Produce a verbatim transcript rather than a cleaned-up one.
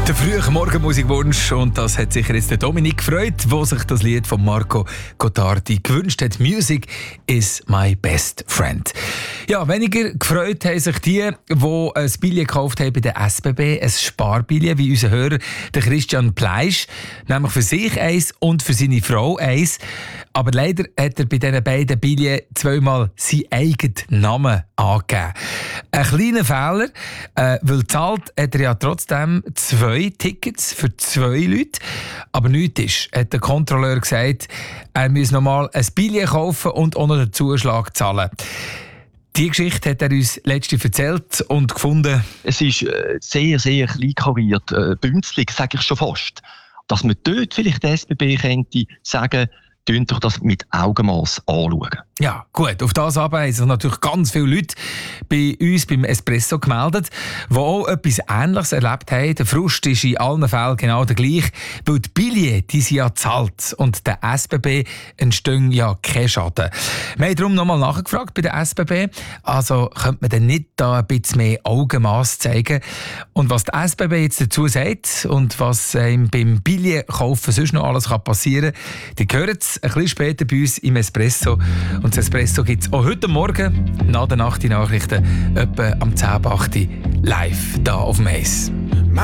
Der frühe Morgenmusikwunsch, und das hat sicher jetzt der Dominik gefreut, der sich das Lied von Marco Gottardi gewünscht hat. Music is my best friend. Ja, weniger gefreut haben sich die, die ein Billett gekauft haben bei der S B B, ein Sparbillett, wie unser Hörer, der Christian Pleisch, nämlich für sich eins und für seine Frau eins. Aber leider hat er bei diesen beiden Billets zweimal seinen eigenen Namen angegeben. Ein kleiner Fehler, äh, weil zahlt hat er ja trotzdem zwei Tickets für zwei Leute. Aber nichts ist, hat der Kontrolleur gesagt, er müsse nochmal ein Billett kaufen und auch noch den Zuschlag zahlen. Die Geschichte hat er uns letztens erzählt und gefunden. Es ist äh, sehr, sehr klein kariert, äh, bünzlig, sage ich schon fast. Dass man dort vielleicht der S B B könnte sagen, tönt doch das mit Augenmaß anschauen. Ja, gut. Auf das aber haben sich natürlich ganz viele Leute bei uns beim Espresso gemeldet, die auch etwas Ähnliches erlebt haben. Der Frust ist in allen Fällen genau der gleiche, weil die Billets, die sind ja bezahlt und der S B B entstehen ja kein Schaden. Wir haben darum nochmal nachgefragt bei der S B B. Also könnte man denn nicht da ein bisschen mehr Augenmaß zeigen? Und was die S B B jetzt dazu sagt und was ähm, beim Billettkaufen sonst noch alles passieren kann, die hören es ein bisschen später bei uns im Espresso. Und das Espresso gibt es auch heute Morgen nach den acht Nachrichten etwa am zehn Uhr acht live hier auf dem Eis.